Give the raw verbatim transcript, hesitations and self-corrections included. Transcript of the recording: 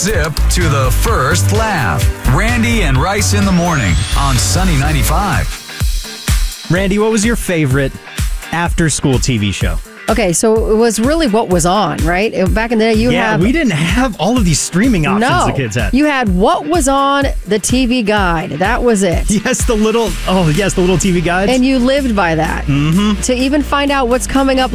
Zip to the first laugh. Randy and Rice in the morning on Sunny ninety-five. Randy, what was your favorite after-school T V show? Okay, so it was really what was on, right? Back in the day, you yeah, had... we didn't have all of these streaming options no, the kids had. You had what was on the T V guide. That was it. Yes, the little, oh, yes, the little T V guides. And you lived by that. Mm-hmm. To even find out what's coming up